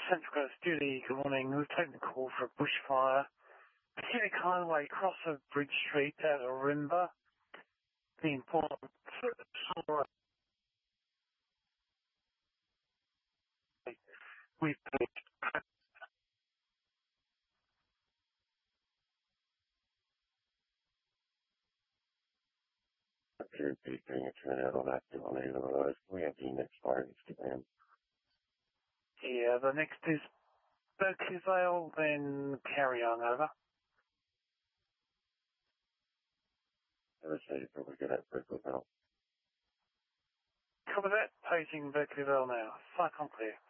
Central Coast Duty, good morning. We've taken a call for a bushfire. Pacific Highway, cross of Bridge Street at Ourimbah. The important we've appeared to be doing a turnout on active on either of those. We have the next fire Instagram. yeah, the next is Berkeley Vale, then carry on over. I would say you probably get that Berkeley Vale. Cover that, paging Berkeley Vale now. Cyclone clear.